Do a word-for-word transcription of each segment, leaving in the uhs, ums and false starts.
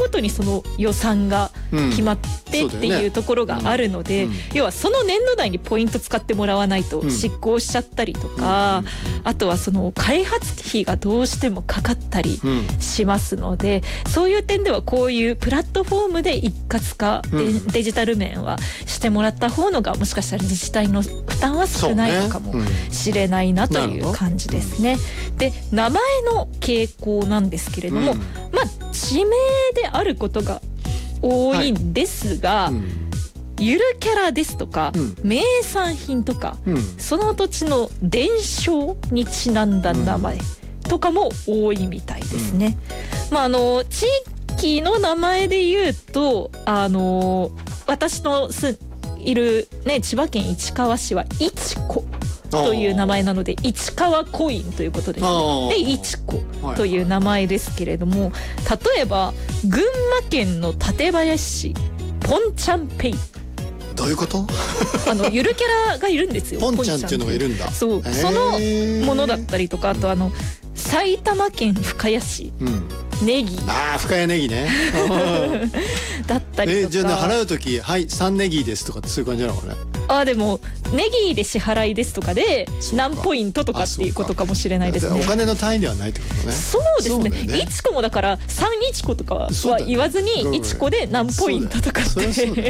ごとにその予算が決まってっていうところがあるので、要はその年度内にポイント使ってもらわないと失効しちゃったりとか、あとはその開発費がどうしてもかかったりしますので、そういう点ではこういうプラットフォームで一括化でデジタル面はしてもらった方のがもしかしたら自治体の負担は少ないのかもしれないなという感じですね。で、名前の傾向なんですけれども、うん、まあ地名であることが多いんですが、はい、うん、ゆるキャラですとか、うん、名産品とか、うん、その土地の伝承にちなんだ名前とかも多いみたいですね。うん、まああの地域の名前で言うと、あの私のすいるね千葉県市川市はいちこという名前なので、市川コインということですね。で、いちこという名前ですけれども、例えば群馬県の館林市ポンちゃんペイ、 どういうこと？ あのゆるキャラがいるんですよ。 ポンちゃんっていうのがいるんだ。 そう、そのものだったりとか、あとあの埼玉県深谷市、うん、ネギ、 ああ深谷ネギねだったりとか、 えじゃあ、ね、払うときはいさんネギですとかってそういう感じなのかね。 あでもネギで支払いですとかで何ポイントとかっていうことかもしれないですね。 お金の単位ではないってことね。 そうですね。いちこもだからさんいちことかは言わずにいちこで何ポイントとかって、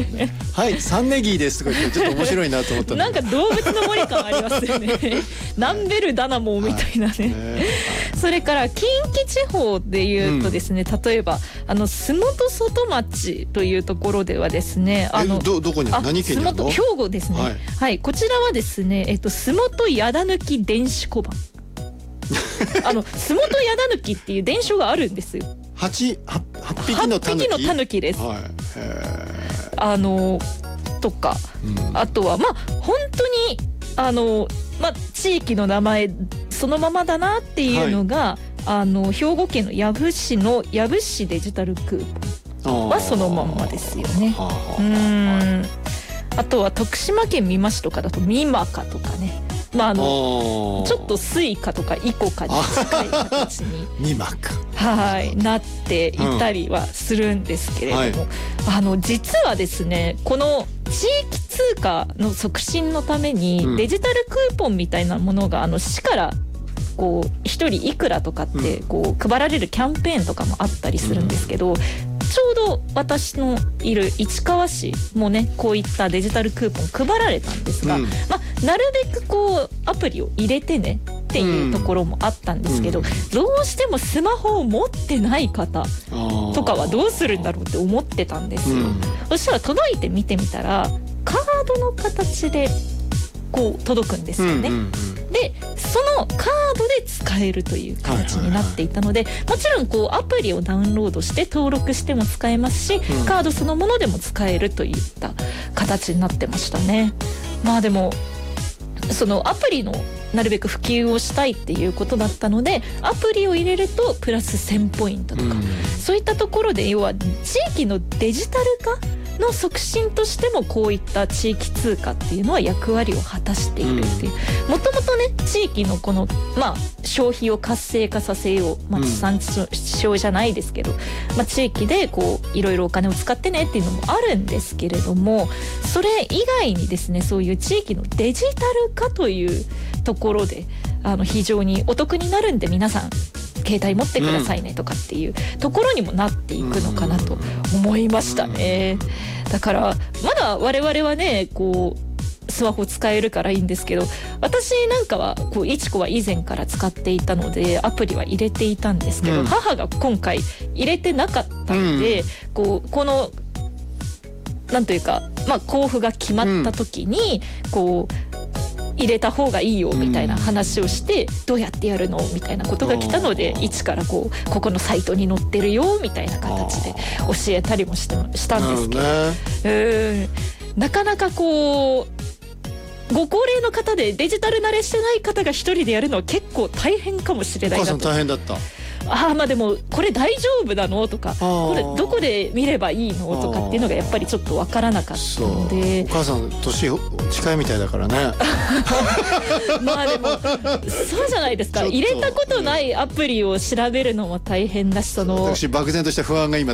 ね、はいさんネギですとか言ってちょっと面白いなと思ったんなんか動物の森感ありますよねナンベルダナモみたいなね、はいね、それから近畿地方でいうとですね、うん、例えばあの洲本外町というところではですね、あのど, どこに何県にあるの？ 兵庫ですね、はいはい、こちらはですね、えっと、洲本矢田抜き電子小判あの洲本矢田抜きっていう伝承があるんですよ。 はち、はっぴきのタヌキ、 はっぴきのタヌキです、はい、へあのとか、うん、あとはまあ本当にあの、まあ、地域の名前そのままだなっていうのが、はい、あの兵庫県の養父市の養父市デジタルクーポンはそのまんまですよね。うーん、あとは徳島県美馬市とかだと美馬かとかね、まあ、あのちょっとスイカとかイコカに近い形に美馬かはいなっていたりはするんですけれども、うんはい、あの実はですねこの地域通貨の促進のためにデジタルクーポンみたいなものがあの市からこうひとりいくらとかってこう配られるキャンペーンとかもあったりするんですけど、ちょうど私のいる市川市もねこういったデジタルクーポン配られたんですが、うん、まあ、なるべくこうアプリを入れてねっていうところもあったんですけど、うん、どうしてもスマホを持ってない方とかはどうするんだろうって思ってたんですよ、うん、そしたら届いて見てみたらカードの形でこう届くんですよね、うんうんうん、でそのカードで使えるという形になっていたので、はいはいはい、もちろんこうアプリをダウンロードして登録しても使えますし、うん、カードそのものでも使えるといった形になってましたね。まあでもそのアプリのなるべく普及をしたいっていうことだったのでアプリを入れるとプラスせんポイントとか、うん、そういったところで要は地域のデジタル化の促進としてもこういった地域通貨っていうのは役割を果たしているっていう、もともとね地域のこの、まあ、消費を活性化させよう、まあ、地産地消じゃないですけど、まあ、地域でこういろいろお金を使ってねっていうのもあるんですけれども、それ以外にですねそういう地域のデジタル化というところであの非常にお得になるんで皆さん携帯持ってくださいねとかっていうところにもなっていくのかなと思いましたね。だからまだ我々はねこうスマホ使えるからいいんですけど、私なんかはこういちこは以前から使っていたのでアプリは入れていたんですけど、うん、母が今回入れてなかったんで、うん、こうこのなんというか、まあ、交付が決まった時にこう入れた方がいいよみたいな話をして、うん、どうやってやるのみたいなことが来たので一からこうここのサイトに載ってるよみたいな形で教えたりもしてしたんですけど、ね、うんなかなかこうご高齢の方でデジタル慣れしてない方が一人でやるのは結構大変かもしれないなと。 お母さん大変だった？ ああまあでもこれ大丈夫なのとかこれどこで見ればいいのとかっていうのがやっぱりちょっとわからなかったので、 お母さん年近いみたいだからねまあでもそうじゃないですか、入れたことないアプリを調べるのも大変だし、その私漠然とした不安が今